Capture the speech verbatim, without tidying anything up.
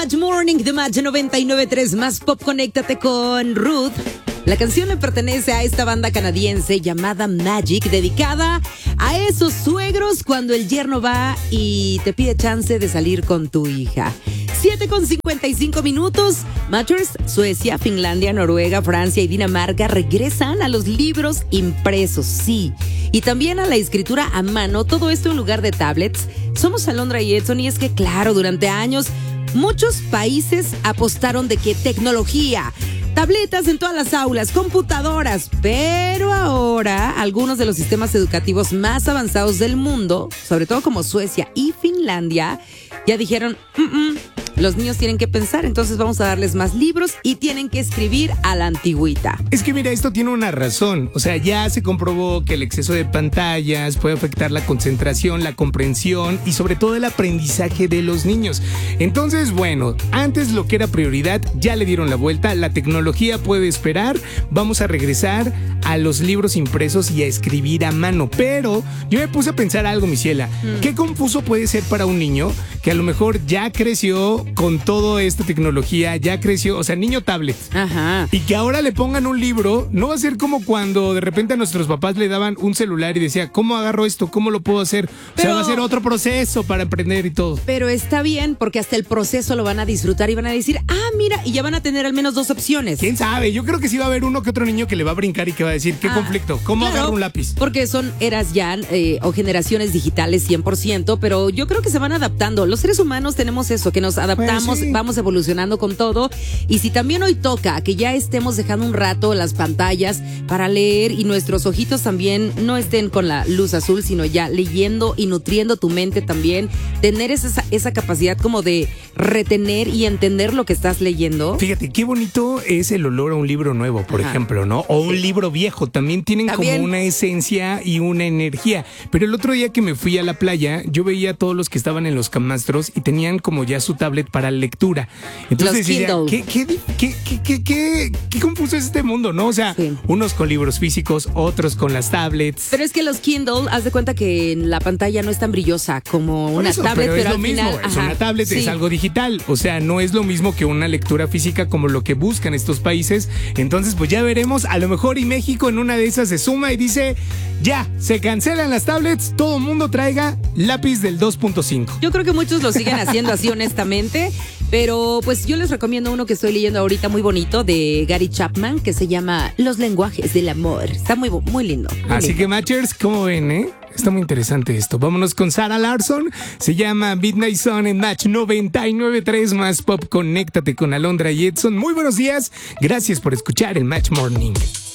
Match Morning de Match noventa y nueve punto tres Más Pop. Conéctate con Ruth. La canción le pertenece a esta banda canadiense llamada Magic, dedicada a esos suegros cuando el yerno va y te pide chance de salir con tu hija. siete con cincuenta y cinco minutos. Matchers, Suecia, Finlandia, Noruega, Francia y Dinamarca regresan a los libros impresos, sí. Y también a la escritura a mano, todo esto en lugar de tablets. Somos Alondra y Edson y es que, claro, durante años muchos países apostaron de que tecnología, tabletas en todas las aulas, computadoras, pero ahora algunos de los sistemas educativos más avanzados del mundo, sobre todo como Suecia y Finlandia, ya dijeron, mm-mm, los niños tienen que pensar, entonces vamos a darles más libros y tienen que escribir a la antigüita. Es que mira, esto tiene una razón. O sea, ya se comprobó que el exceso de pantallas puede afectar la concentración, la comprensión y sobre todo el aprendizaje de los niños. Entonces, bueno, antes lo que era prioridad ya le dieron la vuelta. La tecnología puede esperar. Vamos a regresar a los libros impresos y a escribir a mano. Pero yo me puse a pensar algo, mi ciela. Mm. ¿Qué confuso puede ser para un niño que a lo mejor ya creció con toda esta tecnología, ya creció, o sea, niño tablet? Ajá. Y que ahora le pongan un libro, no va a ser como cuando de repente a nuestros papás le daban un celular y decía, ¿cómo agarro esto? ¿Cómo lo puedo hacer? O Pero, sea, va a ser otro proceso para aprender y todo. Pero está bien, porque hasta el proceso lo van a disfrutar y van a decir, ah, mira, y ya van a tener al menos dos opciones. ¿Quién sabe? Yo creo que sí va a haber uno que otro niño que le va a brincar y que va a decir, ¿qué ah, conflicto? ¿Cómo claro, agarro un lápiz? Porque son eras ya eh, o generaciones digitales cien por ciento, pero yo creo que se van adaptando. Los seres humanos tenemos eso, que nos adaptamos, pues sí, vamos evolucionando con todo. Y si también hoy toca que ya estemos dejando un rato las pantallas para leer y nuestros ojitos también no estén con la luz azul, sino ya leyendo y nutriendo tu mente también, tener esa, esa capacidad como de retener y entender lo que estás leyendo. Fíjate, qué bonito es el olor a un libro nuevo, por Ajá. ejemplo, ¿no? O un sí. libro viejo, también tienen ¿También? como una esencia y una energía. Pero el otro día que me fui a la playa, yo veía a todos los que estaban en los camastros y tenían como ya su tablet para lectura. Entonces decía, ¿qué, qué, qué, qué, qué, qué, qué confuso es este mundo, ¿no? O sea, sí. unos con libros físicos, otros con las tablets. Pero es que los Kindle, haz de cuenta que la pantalla no es tan brillosa como una eso, tablet, pero, pero es al lo final, mismo, ajá, es una tablet, sí. es algo digital, o sea, no es lo mismo que una lectura física como lo que buscan estos países. Entonces, pues ya veremos, a lo mejor y México en una de esas se suma y dice, ya, se cancelan las tablets, todo mundo traiga lápiz del dos punto cinco. Yo creo que muchos lo siguen haciendo así honestamente, pero pues yo les recomiendo uno que estoy leyendo ahorita muy bonito de Gary Chapman que se llama Los lenguajes del amor. Está muy, muy lindo. Muy así lindo. que Matchers, ¿cómo ven, eh? Está muy interesante esto. Vámonos con Sarah Larsson. Se llama Midnight Sun en Match noventa y nueve punto tres Más Pop. Conéctate con Alondra y Edson. Muy buenos días. Gracias por escuchar el Match Morning.